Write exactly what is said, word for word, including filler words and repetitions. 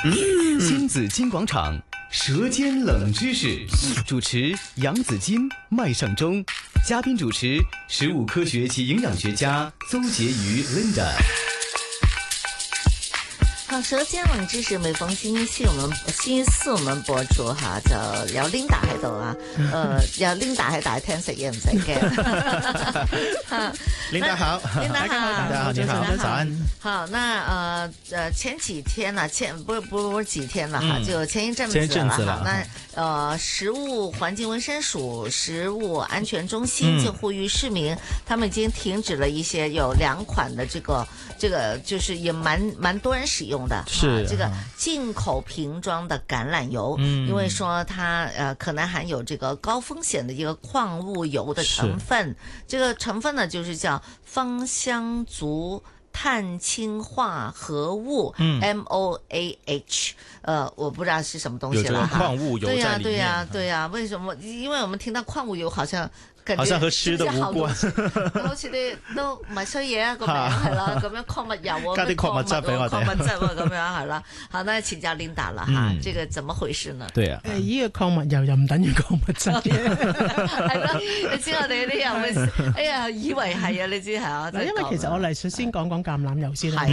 新紫金广场，舌尖冷知识，主持杨紫金、麦尚中，嘉宾主持食物科学及营养学家邹婕妤 Linda。 好，舌尖冷知識每逢星期四我們星期四我們播出吓，就有 Linda 喺度啊，誒有 Linda 喺大廳食嘢唔使驚。 Linda 好 ，Linda 好， 大家好，你好，早安。 好，那呃呃前幾天呢，前不不不是幾天了哈，嗯、就前一陣子了，前一陣子了。那呃食物環境衛生署食物安全中心就呼籲市民，嗯、他們已經停止了一些有兩款的這個這個就是也蠻蠻多人使用。是、啊、這個進口瓶裝的橄欖油，嗯，因為說它呃可能含有這個高風險的一個礦物油的成分，這個成分呢就是叫芳香族碳氫化合物，嗯 ，M O A H， 呃，我不知道是什麼東西了哈。有這個礦物油在裡面。對呀、啊，對呀、啊，對呀、啊。為什麼？因為我們聽到礦物油好像。好像和吃的無關，好似啲都唔係衰嘢啊個名係啦，咁樣礦物油啊，加啲礦物質俾我哋，礦物質啊咁樣係啦。好，那請教 Linda 啦吓，這個怎麼回事呢？ 對啊，誒，呢個礦物油又唔等於礦物質嘅， 係咯，你知我哋啲人會，哎呀，以為係啊，你知係啊， 因為其實我嚟首先講講橄欖油先啦。